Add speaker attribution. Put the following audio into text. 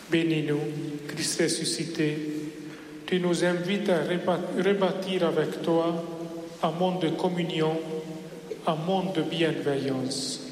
Speaker 1: Bénis-nous, Christ ressuscité, tu nous invites à rebâtir avec toi un monde de communion, un monde de bienveillance.